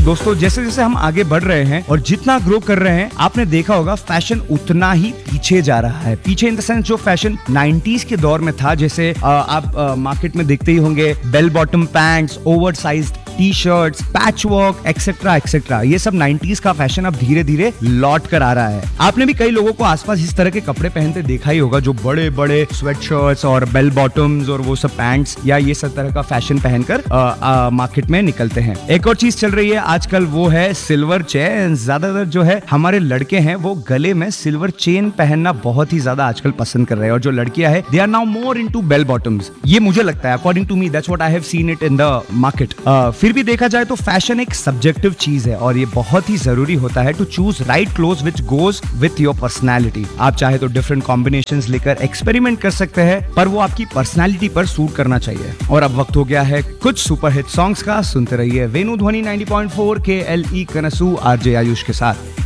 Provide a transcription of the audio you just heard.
दोस्तों जैसे जैसे हम आगे बढ़ रहे हैं और जितना ग्रो कर रहे हैं, आपने देखा होगा फैशन उतना ही पीछे जा रहा है। पीछे इन द सेंस जो फैशन 90s के दौर में था, जैसे आप मार्केट में देखते ही होंगे bell bottom pants, over sized T shirts, patch work etcetera etcetera, ये सब 90s का फैशन अब धीरे धीरे लौट कर आ रहा है। आपने भी कई लोगों को आसपास इस तरह के कपड़े पहनते देखा ही होगा, जो बड़े बड़े स्वेट शर्ट्स और बेल बॉटम्स और वो सब पैंट्स या ये सब तरह का फैशन पहनकर मार्केट में निकलते हैं। एक और चीज चल रही है आजकल, वो है सिल्वर चेन। ज्यादातर जो है हमारे लड़के हैं वो गले में सिल्वर चेन पहनना बहुत ही ज्यादा आजकल पसंद कर रहे हैं, और जो लड़कियां हैं they are now more into bell bottoms. ये मुझे लगता है, according to me, that's what I have seen it in the market. फिर भी देखा जाए तो फैशन एक सब्जेक्टिव चीज है, और ये बहुत ही जरूरी होता है to choose right clothes which goes with your personality. आप चाहे तो डिफरेंट कॉम्बिनेशंस लेकर एक्सपेरिमेंट कर सकते हैं, पर वो आपकी पर्सनालिटी पर सूट करना चाहिए। और अब वक्त हो गया है कुछ सुपर हिट सॉन्ग्स का। सुनते रहिए वेणु ध्वनि 90.4 KLE कनसू RJ आयुष के साथ।